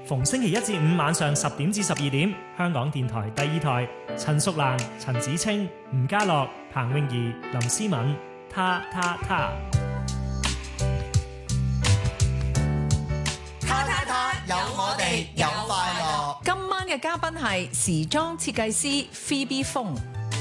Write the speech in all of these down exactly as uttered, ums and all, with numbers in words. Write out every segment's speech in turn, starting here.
逢星期一至五晚上十點至十二點，香港電台第二台，陳淑蘭、陳子清、吳家樂、彭詠儀、林思敏，他他他。 他他他，有我哋有快樂。 今晚嘅嘉賓係時裝設計師 Phoebe Fong。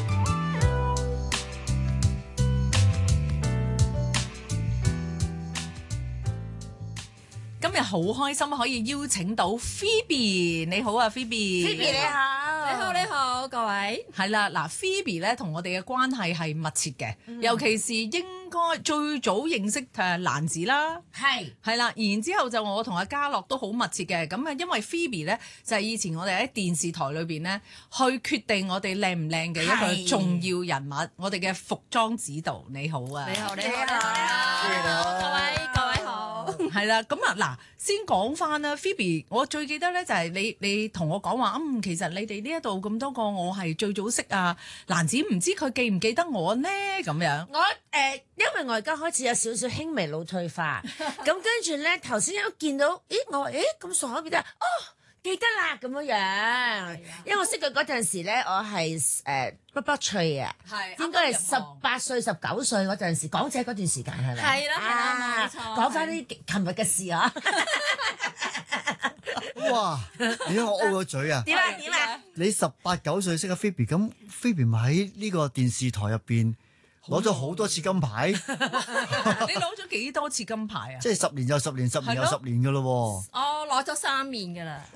今日好開心可以邀請到 Phoebe， 你好啊 Phoebe。 Phoebe 你好， 你好你好各位。 係啦，嗱 Phoebe 咧同我哋嘅關係係密切嘅，嗯、尤其是應該最早認識誒蘭子啦， 係係啦，然之後就我同阿嘉樂都好密切嘅，咁啊因為 Phoebe 咧就係、是、以前我哋喺電視台裏邊咧去決定我哋靚唔靚嘅一個重要人物，我哋嘅服裝指導。你好啊， 你好你好你好，你好各位各位好。 係啦，咁啊嗱，先講翻啦 Phoebe， 我最記得咧就係你你同我講話，嗯，其實你哋呢一度咁多個，我係最早識啊，蘭子唔知佢記唔記得我呢？咁樣。 我誒、呃，因為我而家開始有少少輕微腦退化，咁跟住咧頭先一見到，咦，我話，咦，咁傻嗰邊得，哦，記得啦，咁樣樣，因為我識佢嗰陣時咧，我係誒卜卜脆啊， 係應該係十八歲、十九歲嗰陣時，港姐嗰段時間係咪？ 係啦係啦，冇錯。 講翻啲琴日嘅事啊！ 哇！點解我 O 咗嘴啊？ 點啊點啊！ 你十八九歲識阿 Phoebe， 咁 Phoebe 咪喺呢個電視台入邊攞咗好多次金牌。 你攞咗幾多次金牌啊？ 即係十年又十年，十年又十年噶咯喎。 我攞咗三面㗎啦。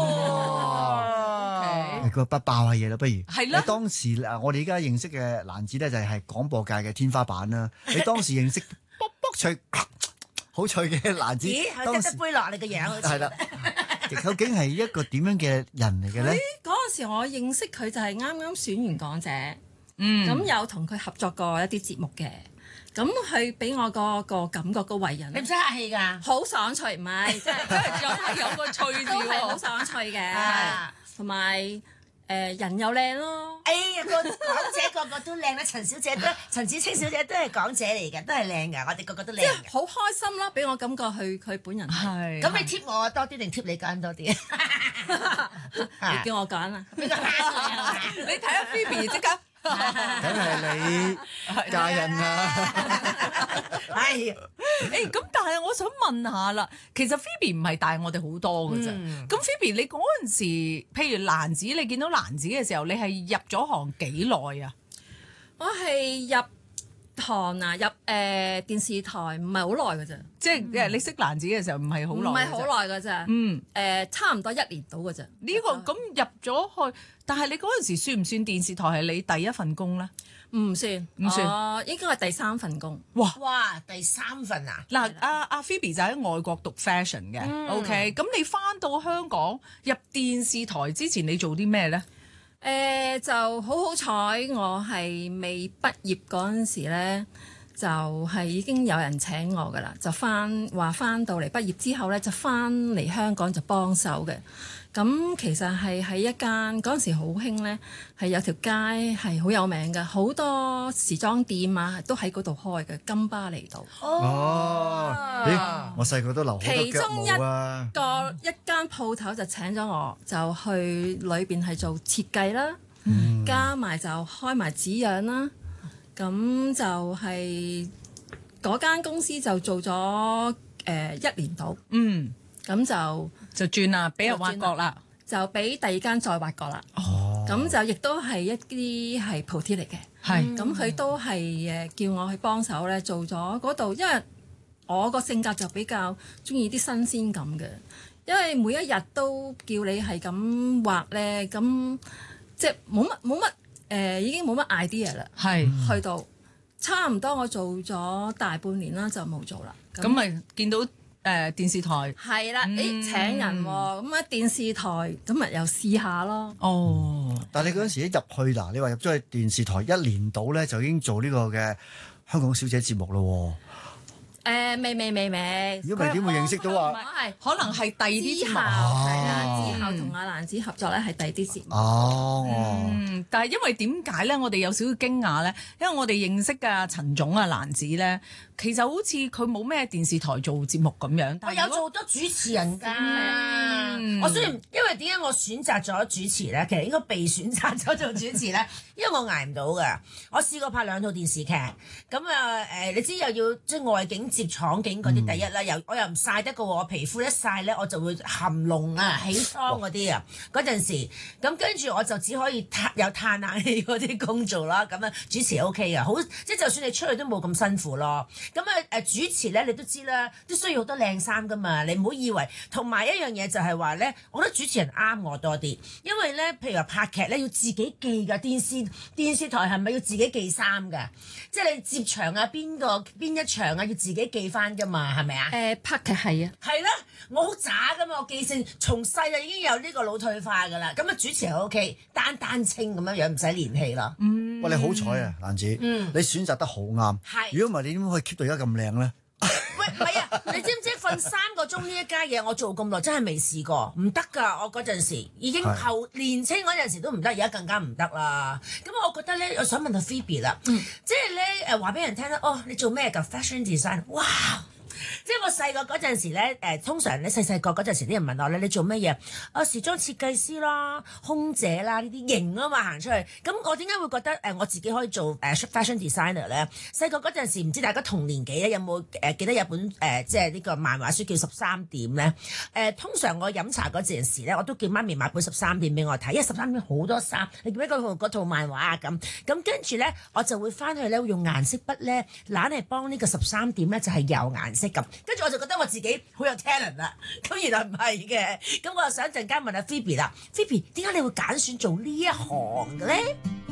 哇！ 佢話不爆下嘢啦，不如係啦。 當時嗱，我哋而家認識嘅蘭子咧，就係廣播界嘅天花板啦。你當時認識卜卜脆好脆嘅蘭子， 咦，佢得得杯落你個樣好似。 係啦。究竟係一個點樣嘅人嚟嘅咧？ 嗰陣時我認識佢就係啱啱選完港姐， 嗯， 咁有同佢合作過一啲節目嘅，咁佢俾我個個感覺個為人， 你唔使客氣㗎， 好爽脆，唔係，即係有係有個脆都係好字爽脆嘅， 啊同埋誒人又靚咯。 哎呀，個港姐個個都靚啦，陳小姐都，陳子清小姐都係港姐嚟嘅，都係靚㗎，我哋個個都靚即係嘅。 好開心啦，俾我感覺佢佢本人係。 係。 咁你貼我多啲定貼你揀多啲？ 你叫我揀啊！ 你睇下 Phoebe 即刻。 梗係你嫁人啦！ 係， 誒咁，但係我想問下啦，其實 Phoebe 唔係大我哋好多㗎咋。咁 Phoebe 你嗰陣時，譬如蘭子，你見到蘭子嘅時候，你係入咗行幾耐啊？ 我係入行啊，入誒、呃、電視台唔係好耐㗎咋， 即係誒你識蘭子嘅時候唔係好耐， 唔係好耐㗎咋。 嗯， 誒、呃、差唔多一年到㗎咋。 呢、這個咁入咗去，但係你嗰陣時算唔算電視台係你第一份工咧？ 唔算， 唔算哦，應該係第三份工。 哇哇，第三份啊！ 嗱，阿阿 Phoebe 就喺外國讀 fashion 嘅、 嗯、 ，OK，咁你翻到香港入電視台之前，你做啲咩咧？ 誒、呃、就好好彩，我係未畢業嗰陣時咧，就係、是、已經有人請我噶啦，就翻話翻到嚟畢業之後咧，就翻嚟香港就幫手嘅。咁其實係喺一間嗰陣時好興咧，係有條街係好有名嘅，好多時裝店啊都喺嗰度開嘅，金巴利道。 哦，咦，我細個都留好多腳毛啊！ 個一間鋪頭就請咗我，就去裏邊係做設計啦， 嗯、 加埋就開埋紙樣啦。咁就係嗰間公司就做咗誒、呃、一年度， 嗯， 咁就就轉啦，俾人挖角啦， 就俾第二間再挖角啦。 哦， 咁就亦都係一啲係鋪貼嚟嘅， 係咁佢都係誒叫我去幫手咧，做咗嗰度，因為我個性格就比較中意啲新鮮感嘅，因為每一日都叫你係咁畫咧，咁即係冇乜冇乜誒，已經冇乜 idea 啦。 係去到差唔多我做咗大半年啦，就冇做啦。 咁咪見到誒、呃、電視台係啦，誒、 嗯、 請人喎，咁啊電視台咁咪又試下咯。 哦， 但係你嗰陣時一入去嗱，你話入咗去電視台一年到咧，就已經做呢個嘅香港小姐節目咯喎。 誒未未未未， 如果唔係點會認識到我啊？ 係可能係第二啲節之後目。 係啦， 哦之後同阿蘭子合作咧係第二啲節目。 哦， 嗯，但係因為點解咧？我哋有少少驚訝咧，因為我哋認識嘅陳總啊蘭子咧，其實好似佢冇咩電視台做節目咁樣。 我但係如果有做多主持人㗎。 嗯我雖然因為點解我選擇咗主持咧？其實應該被選擇咗做主持咧，因為我捱唔到㗎。我試過拍兩套電視劇，咁啊誒，你知又要即係外景接廠景嗰啲，第一啦，又我又唔曬得㗎喎，我皮膚一曬咧我就會含膿啊、起瘡嗰啲啊，嗰陣時，咁跟住我就只可以嘆有嘆冷氣嗰啲工做啦。咁啊主持 O K 嘅，好即係就算你出去都冇咁辛苦咯。咁啊誒主持咧你都知啦，都需要好多靚衫㗎嘛，你唔好以為。同埋一樣嘢就係話咧，我覺得主持人啱我多啲，因為咧譬如話拍劇咧要自己記㗎，電視電視台係咪要自己記衫㗎？即係你接場啊，邊個邊一場啊，要自己記翻㗎嘛，係咪啊？ 誒拍劇係啊， 係啦，我好渣㗎嘛，我記性從細就已經有呢個腦退化㗎啦。咁啊主持人 O K，單單清咁樣樣唔使練氣咯。 嗯喂，你好彩啊，蘭子， 嗯你選擇得好啱。 係如果唔係，你點可以 keep 到而家咁靚咧？ 喂，唔係啊！你知唔知瞓三個鐘呢一家嘢，我做咁耐真係未試過，唔得㗎！我嗰陣時已經係後年青嗰陣時都唔得，而家更加唔得啦。咁我覺得咧，我想問下 Phoebe 啦，即係咧誒話俾人聽啦，哦，你做咩㗎 fashion design？哇！即係我細個嗰陣時咧，誒通常咧細細個嗰陣時啲人問我咧，你做乜嘢？啊時裝設計師啦、空姐啦呢啲型啊嘛，行出去。咁我點解會覺得誒我自己可以做誒 fashion designer 咧？細個嗰陣時唔知大家同年紀咧有冇誒記得有本誒即係呢個漫畫書叫十三點咧？誒通常我飲茶嗰陣時咧，我都叫媽咪買本十三點俾我睇，因為十三點好多衫。你記唔記得嗰套嗰套漫畫啊？咁咁跟住咧，我就會翻去咧用顏色筆咧，懶係幫呢個十三點咧就係油顏色咁。跟住我就覺得我自己好有 talent 啦，咁原來唔係嘅，咁我就想陣間問下 Phoebe 啦，Phoebe 點解你會揀選做呢一行嘅咧？